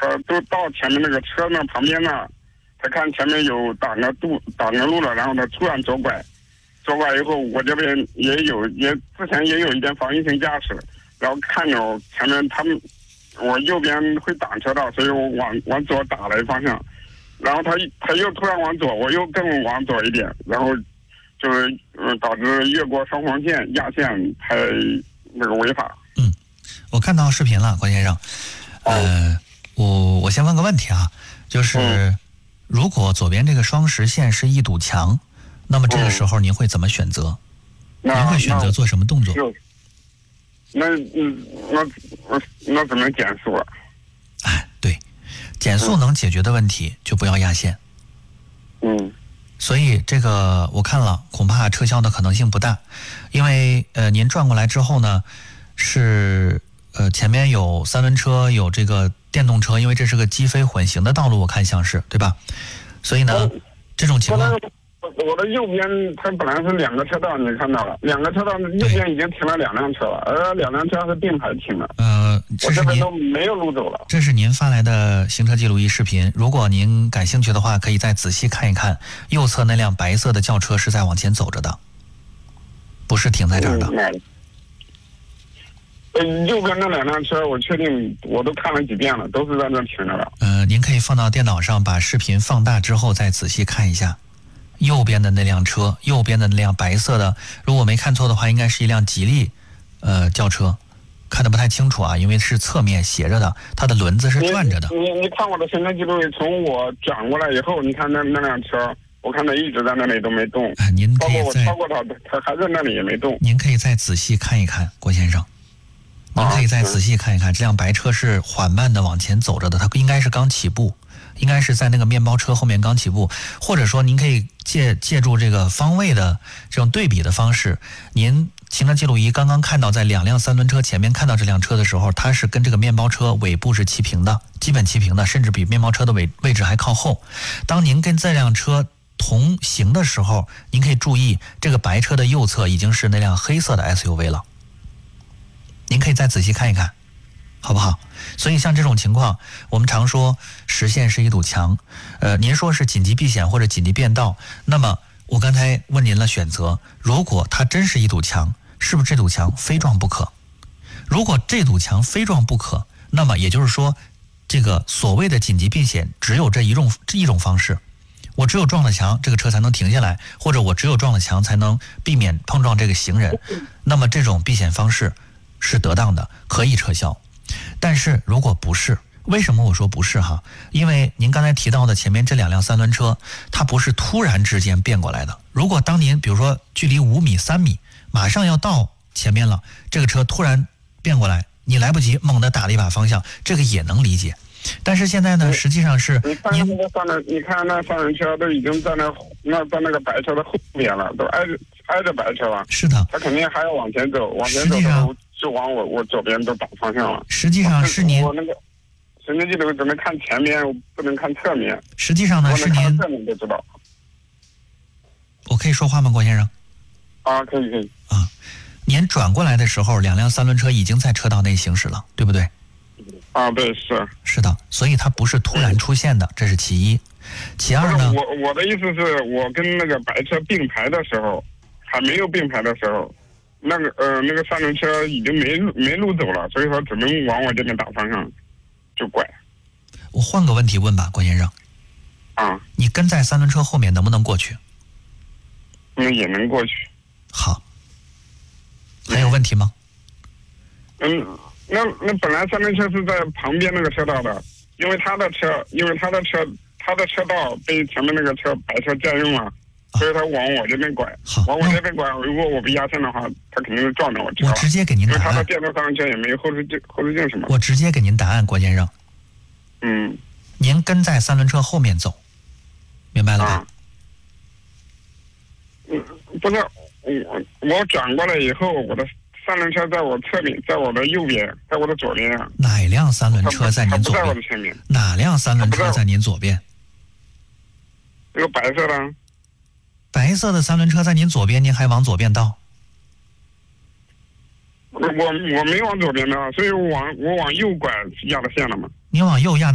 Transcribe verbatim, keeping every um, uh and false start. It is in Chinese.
他都到前面那个车那旁边呢，他看前面有挡着路挡着路了，然后他突然左拐，左拐以后我这边也有也之前也有一点防御性驾驶，然后看着前面他们我右边会挡车道，所以我往往左打了一方向，然后他他又突然往左，我又更往左一点，然后就是嗯导致越过双黄线压线才那个违法。 嗯，我看到视频了，关先生。呃，我我先问个问题啊，就是、嗯、如果左边这个双实线是一堵墙，那么这个时候您会怎么选择？嗯、您会选择做什么动作？ 那嗯那那那怎么减速啊？ 哎，对，减速能解决的问题、嗯、就不要压线。 嗯。 所以这个我看了，恐怕撤销的可能性不大，因为呃您转过来之后呢，是呃前面有三轮车，有这个电动车，因为这是个机非混行的道路，我看像是对吧？所以呢，这种情况。 我的右边它本来是两个车道，你看到了，两个车道右边已经停了两辆车了，而两辆车是并排停的。 呃， 我这边都没有路走了。 这是您发来的行车记录仪视频，如果您感兴趣的话，可以再仔细看一看，右侧那辆白色的轿车是在往前走着的，不是停在这儿的。 嗯呃，右边那两辆车，我确定我都看了几遍了，都是在那停着的。 呃，您可以放到电脑上，把视频放大之后再仔细看一下。右边的那辆车，右边的那辆白色的，如果没看错的话，应该是一辆吉利，呃，轿车，看得不太清楚啊，因为是侧面斜着的，它的轮子是转着的。 你 你, 你看我的行车记录，从我转过来以后，你看那那辆车，我看它一直在那里都没动。 哎，您可以再包括我超过它，它还在那里也没动。 您可以再仔细看一看，郭先生。您可以再仔细看一看，这辆白车是缓慢的往前走着的，它应该是刚起步。应该是在那个面包车后面刚起步，或者说您可以借借助这个方位的这种对比的方式，您行车记录仪刚刚看到在两辆三轮车前面看到这辆车的时候，它是跟这个面包车尾部是齐平的，基本齐平的，甚至比面包车的位位置还靠后。当您跟这辆车同行的时候，您可以注意这个白车的右侧已经是那辆黑色的 S U V 了，您可以再仔细看一看，好不好？所以像这种情况，我们常说实线是一堵墙，呃，您说是紧急避险或者紧急变道，那么我刚才问您了选择，如果它真是一堵墙，是不是这堵墙非撞不可？如果这堵墙非撞不可，那么也就是说，这个所谓的紧急避险只有这一种这一种方式，我只有撞了墙，这个车才能停下来，或者我只有撞了墙才能避免碰撞这个行人，那么这种避险方式是得当的，可以撤销。但是如果不是，为什么我说不是哈？因为您刚才提到的前面这两辆三轮车，它不是突然之间变过来的。如果当您比如说距离五米、三米，马上要到前面了，这个车突然变过来，你来不及，猛地打了一把方向，这个也能理解。但是现在呢，实际上是你看那个三轮，你看那三轮车都已经在那那在那个白车的后边了，都挨着挨着白车了。 是的， 他肯定还要往前走，往前走的就往我我左边都打方向了。 实际上是您我那个行车记录只能看前面，我不能看侧面。 实际上呢是您， 侧面就知道。 我可以说话吗，郭先生？ 啊，可以可以。 啊，您转过来的时候，两辆三轮车已经在车道内行驶了，对不对？ 啊，对，是是的，所以它不是突然出现的，这是其一。其二呢？ 我我的意思是我跟那个白车并排的时候，还没有并排的时候，那个呃那个三轮车已经没路没路走了，所以说只能往我这边打方向，就拐。 我换个问题问吧，郭先生。 啊。 你跟在三轮车后面能不能过去？ 那也能过去。 好。还有问题吗？ 嗯。那那本来三轮车是在旁边那个车道的，因为他的车，因为他的车，他的车道被前面那个车白车占用了，所以他往我这边拐，往我这边拐。如果我不压线的话，他肯定是撞到我车。 我直接给您答案。 因为他的电动三轮车也没有后视镜，后视镜什么。 我直接给您答案，郭先生。 嗯。 您跟在三轮车后面走，明白了吧？ 啊、嗯，不是，我我转过来以后，我的。三轮车在我侧面，在我的右边，在我的左边啊。 哪辆三轮车在您左边？ 不在我的前面。 哪辆三轮车在您左边？ 那个白色的。 白色的三轮车在您左边，您还往左边倒？ 我我没往左边的，所以我往我往右拐压了线了嘛。 你往右压。